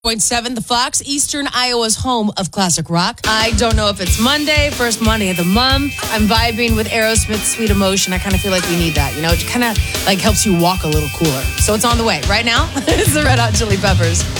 101.7 The Fox, Eastern Iowa's home of classic rock. I don't know if it's Monday, first Monday of the month. I'm vibing with Aerosmith's Sweet Emotion. I kind of feel like we need that, It kind of like helps you walk a little cooler. So it's on the way. Right now, it's the Red Hot Chili Peppers.